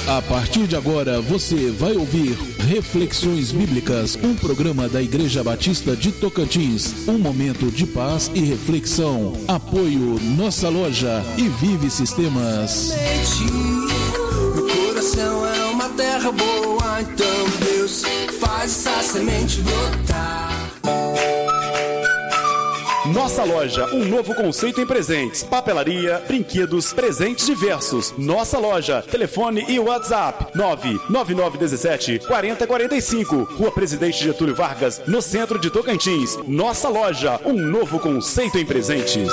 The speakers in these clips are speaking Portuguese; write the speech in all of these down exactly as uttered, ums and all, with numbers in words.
A partir de agora você vai ouvir Reflexões Bíblicas, um programa da Igreja Batista de Tocantins, um momento de paz e reflexão. Apoio Nossa Loja e Vive Sistemas. Meu coração é uma terra boa, então Deus faz essa semente brotar. Nossa Loja, um novo conceito em presentes. Papelaria, brinquedos, presentes diversos. Nossa Loja, telefone e WhatsApp nove nove nove um sete quatro zero quatro cinco, Rua Presidente Getúlio Vargas, no centro de Tocantins. Nossa Loja, um novo conceito em presentes.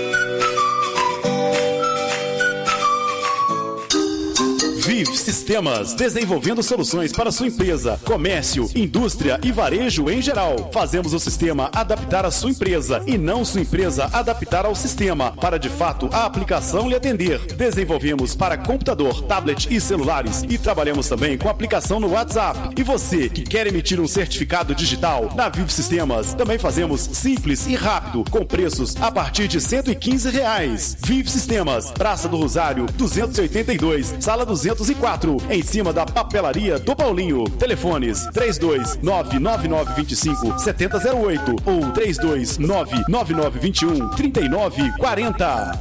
Vive Sistemas, desenvolvendo soluções para sua empresa, comércio, indústria e varejo em geral. Fazemos o sistema adaptar a sua empresa e não sua empresa adaptar ao sistema, para de fato a aplicação lhe atender. Desenvolvemos para computador, tablet e celulares e trabalhamos também com aplicação no WhatsApp. E você que quer emitir um certificado digital, na Vive Sistemas também fazemos simples e rápido, com preços a partir de cento e quinze reais. Vive Sistemas, Praça do Rosário, duzentos e oitenta e dois, Sala duzentos e quatro, em cima da Papelaria do Paulinho. Telefones três dois nove nove nove dois cinco sete zero zero oito ou três dois nove nove nove dois um três nove quatro zero.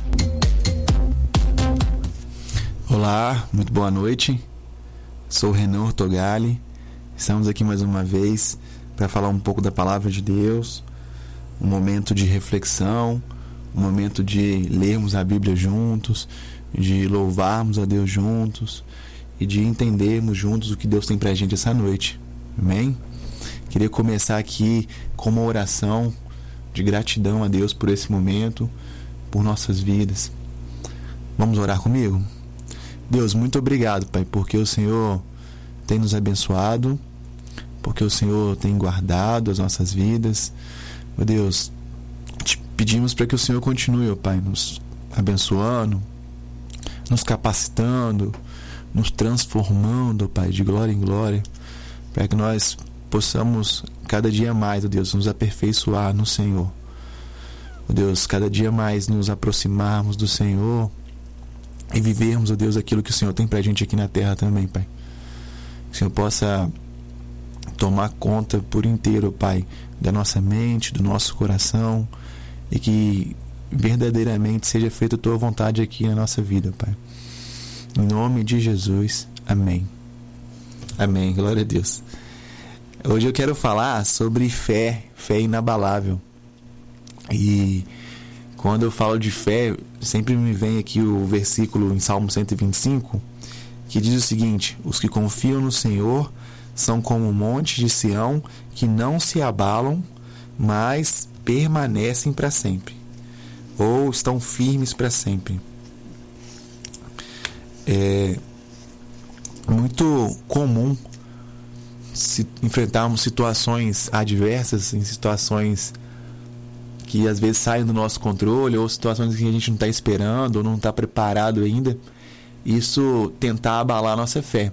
Olá, muito boa noite. Sou o Renan Ortogali. Estamos aqui mais uma vez para falar um pouco da Palavra de Deus, um momento de reflexão, um momento de lermos a Bíblia juntos, de louvarmos a Deus juntos e de entendermos juntos o que Deus tem pra gente essa noite. Amém? Queria começar aqui com uma oração de gratidão a Deus por esse momento, por nossas vidas. Vamos orar comigo? Deus, muito obrigado, Pai, porque o Senhor tem nos abençoado, porque o Senhor tem guardado as nossas vidas. Meu Deus, te pedimos para que o Senhor continue, ó Pai, nos abençoando, nos capacitando, nos transformando, Pai, de glória em glória, para que nós possamos cada dia mais, ó Deus, nos aperfeiçoar no Senhor. Ó Deus, cada dia mais nos aproximarmos do Senhor e vivermos, ó Deus, aquilo que o Senhor tem pra gente aqui na terra também, Pai. Que o Senhor possa tomar conta por inteiro, Pai, da nossa mente, do nosso coração, e que verdadeiramente seja feita a Tua vontade aqui na nossa vida, Pai. Em nome de Jesus, amém. Amém, glória a Deus. Hoje eu quero falar sobre fé, fé inabalável. E quando eu falo de fé, sempre me vem aqui o versículo em Salmo cento e vinte e cinco, que diz o seguinte: os que confiam no Senhor são como um monte de Sião, que não se abalam, mas permanecem para sempre, ou estão firmes para sempre. É muito comum se enfrentarmos situações adversas, em situações que às vezes saem do nosso controle, ou situações que a gente não está esperando, ou não está preparado ainda, isso tentar abalar a nossa fé.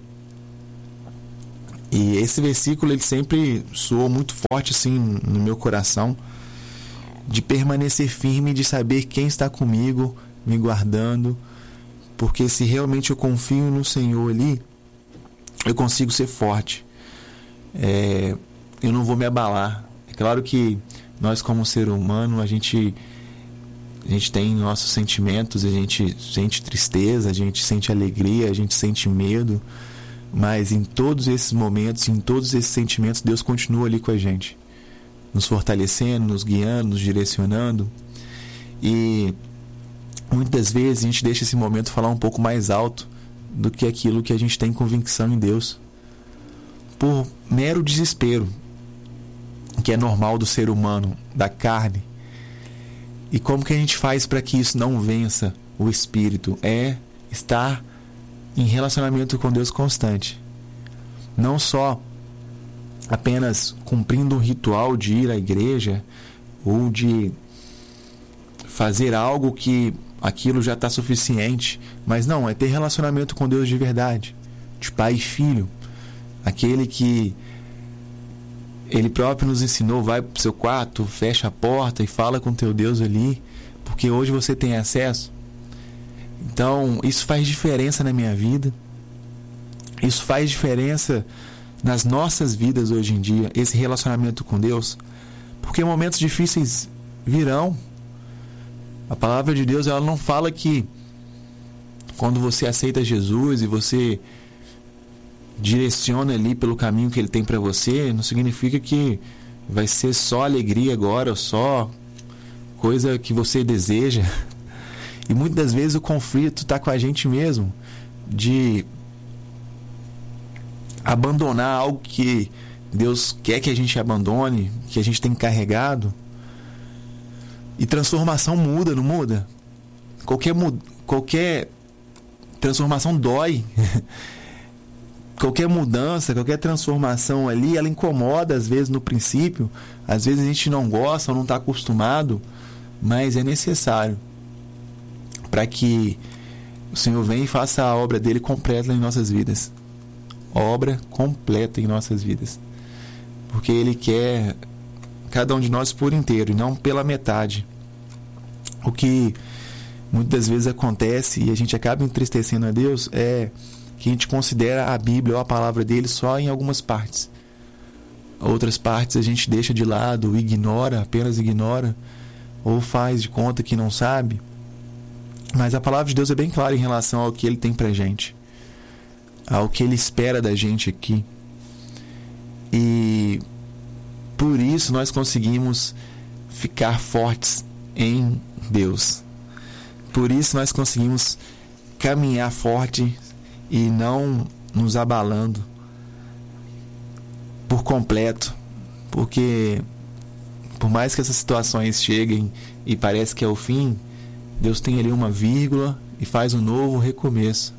E esse versículo ele sempre soou muito forte assim no meu coração, de permanecer firme, de saber quem está comigo, me guardando, porque se realmente eu confio no Senhor ali, eu consigo ser forte, é, eu não vou me abalar. É claro que nós, como ser humano, a gente, a gente tem nossos sentimentos, a gente sente tristeza, a gente sente alegria, a gente sente medo, mas em todos esses momentos, em todos esses sentimentos, Deus continua ali com a gente, nos fortalecendo, nos guiando, nos direcionando. E muitas vezes a gente deixa esse momento falar um pouco mais alto do que aquilo que a gente tem convicção em Deus, por mero desespero, que é normal do ser humano, da carne. E como que a gente faz para que isso não vença o espírito? É estar em relacionamento com Deus constante, não só apenas cumprindo um ritual de ir à igreja ou de fazer algo que aquilo já está suficiente, mas não, é ter relacionamento com Deus de verdade, de pai e filho, aquele que Ele próprio nos ensinou: vai para o seu quarto, fecha a porta e fala com teu Deus ali, porque hoje você tem acesso. Então isso faz diferença na minha vida, Isso faz diferença nas nossas vidas hoje em dia, esse relacionamento com Deus, porque momentos difíceis virão. A palavra de Deus, ela não fala que quando você aceita Jesus e você direciona ali pelo caminho que Ele tem para você, não significa que vai ser só alegria agora, ou só coisa que você deseja. E muitas das vezes o conflito está com a gente mesmo, de abandonar algo que Deus quer que a gente abandone, que a gente tem carregado. E transformação muda, não muda? Qualquer, qualquer transformação dói. Qualquer mudança, qualquer transformação ali, ela incomoda às vezes no princípio. Às vezes a gente não gosta ou não está acostumado, mas é necessário para que o Senhor venha e faça a obra dele completa em nossas vidas. Obra completa em nossas vidas. Porque Ele quer cada um de nós por inteiro e não pela metade. O que muitas vezes acontece e a gente acaba entristecendo a Deus é que a gente considera a Bíblia ou a palavra dele só em algumas partes. Outras partes a gente deixa de lado, ignora, apenas ignora, ou faz de conta que não sabe. Mas a palavra de Deus é bem clara em relação ao que Ele tem pra gente, ao que Ele espera da gente aqui. E por isso nós conseguimos ficar fortes em Deus. Por isso nós conseguimos caminhar forte e não nos abalando por completo. Porque por mais que essas situações cheguem e parece que é o fim, Deus tem ali uma vírgula e faz um novo recomeço.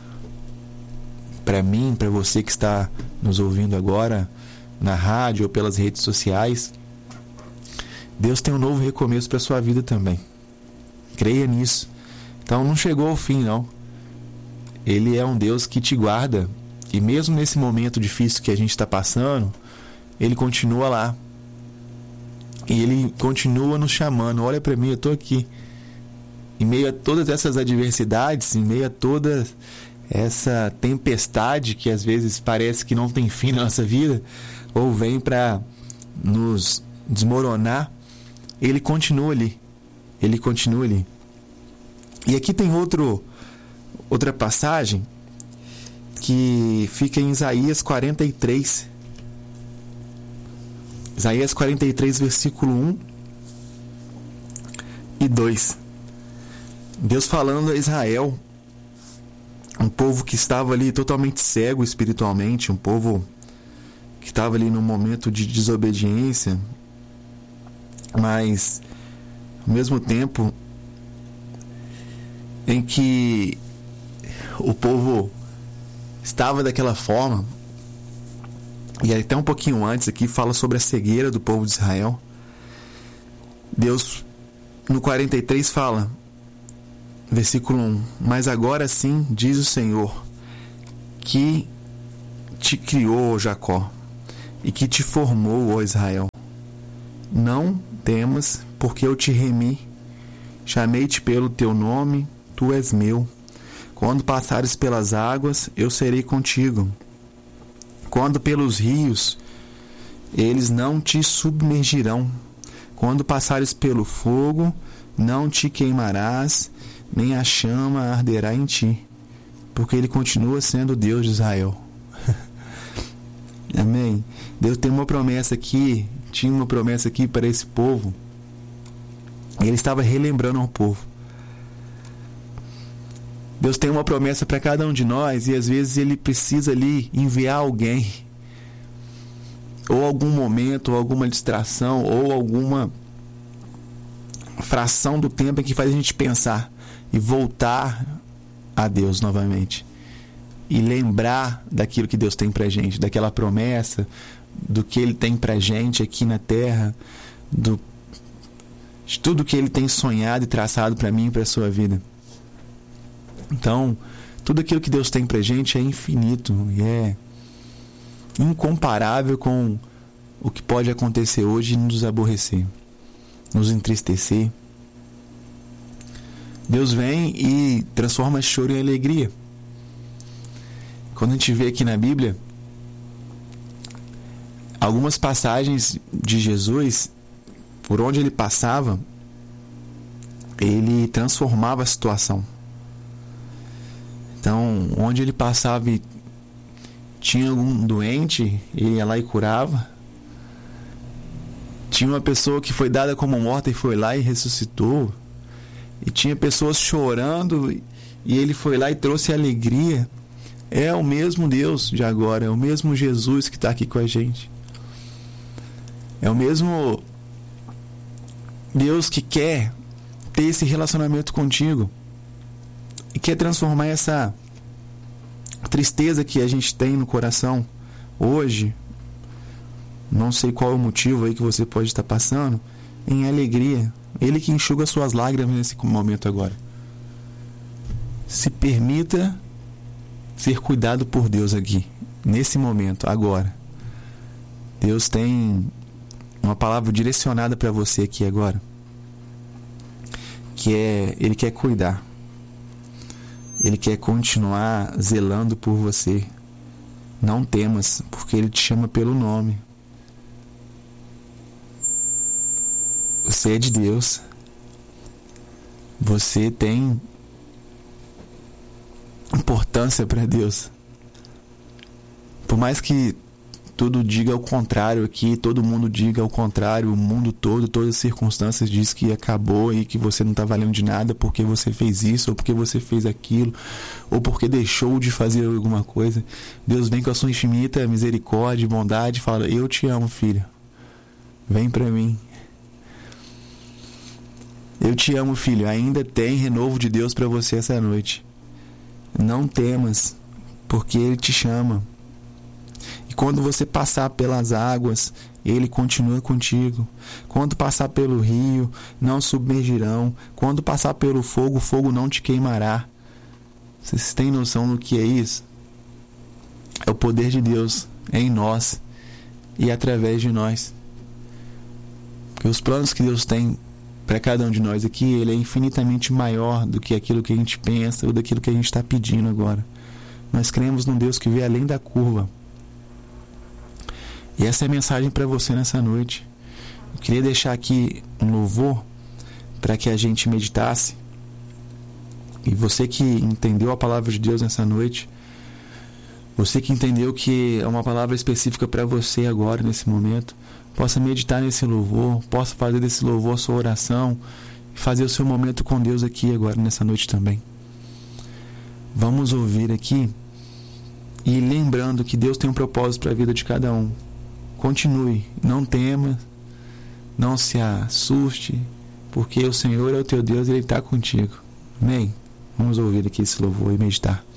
Para mim, para você que está nos ouvindo agora na rádio ou pelas redes sociais, Deus tem um novo recomeço para a sua vida também. Creia nisso. Então não chegou ao fim, não. Ele é um Deus que te guarda. E mesmo nesse momento difícil que a gente está passando, Ele continua lá. E Ele continua nos chamando. Olha para mim, eu estou aqui. Em meio a todas essas adversidades, em meio a toda essa tempestade que às vezes parece que não tem fim na nossa vida, ou vem para nos desmoronar, Ele continua ali. Ele continua ali. E aqui tem outro, outra passagem que fica em Isaías quarenta e três. Isaías quarenta e três, versículo um e dois. Deus falando a Israel, um povo que estava ali totalmente cego espiritualmente, um povo que estava ali num momento de desobediência, mas ao mesmo tempo em que o povo estava daquela forma. E até um pouquinho antes aqui fala sobre a cegueira do povo de Israel. Deus no quarenta e três fala, versículo um: mas agora sim diz o Senhor, que te criou, ó Jacó, e que te formou, ó Israel. Não temas, porque eu te remi, chamei-te pelo teu nome, tu és meu. Quando passares pelas águas, eu serei contigo. Quando pelos rios, eles não te submergirão. Quando passares pelo fogo, não te queimarás, nem a chama arderá em ti, porque Ele continua sendo o Deus de Israel. Amém? Deus tem uma promessa aqui, tinha uma promessa aqui para esse povo, e Ele estava relembrando ao povo. Deus tem uma promessa para cada um de nós, e às vezes Ele precisa ali enviar alguém, ou algum momento, ou alguma distração, ou alguma fração do tempo em que faz a gente pensar e voltar a Deus novamente, e lembrar daquilo que Deus tem pra gente, daquela promessa, do que Ele tem pra gente aqui na terra, do, de tudo que Ele tem sonhado e traçado pra mim e pra sua vida. Então, tudo aquilo que Deus tem pra gente é infinito e é incomparável com o que pode acontecer hoje e nos aborrecer, nos entristecer. Deus vem e transforma choro em alegria. quando a gente vê aqui na Bíblia, algumas passagens de Jesus, por onde ele passava, ele transformava a situação. Então, onde ele passava e tinha algum doente, ele ia lá e curava. Tinha uma pessoa que foi dada como morta e foi lá e ressuscitou. E tinha pessoas chorando e ele foi lá e trouxe alegria. É o mesmo Deus de agora, é o mesmo Jesus que está aqui com a gente. É o mesmo Deus que quer ter esse relacionamento contigo e quer transformar essa tristeza que a gente tem no coração hoje, não sei qual é o motivo aí que você pode estar passando, em alegria. Ele que enxuga suas lágrimas nesse momento agora. Se permita ser cuidado por Deus aqui, nesse momento, agora. Deus tem uma palavra direcionada para você aqui agora, que é, Ele quer cuidar. Ele quer continuar zelando por você. Não temas, porque Ele te chama pelo nome. Você é de Deus. Você tem importância para Deus. Por mais que tudo diga ao contrário aqui, todo mundo diga ao contrário, o mundo todo, todas as circunstâncias diz que acabou e que você não está valendo de nada porque você fez isso, ou porque você fez aquilo, ou porque deixou de fazer alguma coisa. Deus vem com a sua infinita misericórdia e bondade e fala: eu te amo, filho. Vem para mim. Eu te amo, filho. Ainda tem renovo de Deus para você essa noite. Não temas, porque Ele te chama. E quando você passar pelas águas, Ele continua contigo. Quando passar pelo rio, não submergirão. Quando passar pelo fogo, o fogo não te queimará. Vocês têm noção do que é isso? É o poder de Deus em nós e através de nós. Porque os planos que Deus tem para cada um de nós aqui, Ele é infinitamente maior do que aquilo que a gente pensa ou daquilo que a gente está pedindo agora. Nós cremos num Deus que vê além da curva. E essa é a mensagem para você nessa noite. Eu queria deixar aqui um louvor para que a gente meditasse. E você que entendeu a palavra de Deus nessa noite, você que entendeu que é uma palavra específica para você agora, nesse momento, possa meditar nesse louvor, possa fazer desse louvor a sua oração e fazer o seu momento com Deus aqui agora, nessa noite também. Vamos ouvir aqui e lembrando que Deus tem um propósito para a vida de cada um. Continue, não tema, não se assuste, porque o Senhor é o teu Deus e Ele está contigo. Amém? Vamos ouvir aqui esse louvor e meditar.